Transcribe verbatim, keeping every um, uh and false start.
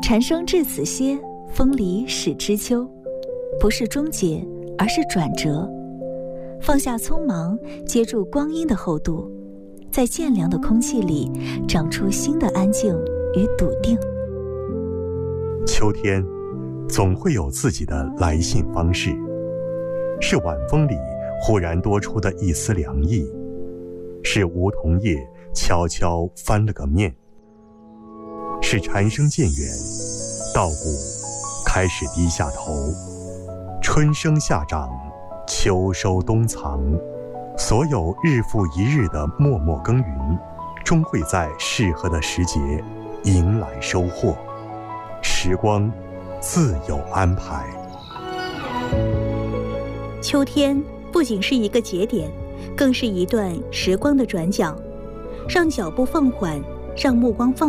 蝉声至此歇，风离始知秋。不是终结，而是转折。放下匆忙，接住光阴的厚度，在渐凉的空气里长出新的安静与笃定。 秋天总会有自己的来信方式，是晚风里忽然多出的一丝凉意，是梧桐叶悄悄翻了个面，是蝉声渐远，稻谷开始低下头，春生夏长，秋收冬藏，所有日复一日的默默耕耘，终会在适合的时节迎来收获。时光自有安排。 秋天不仅是一个节点，更是一段时光的转角，让脚步放缓，让目光放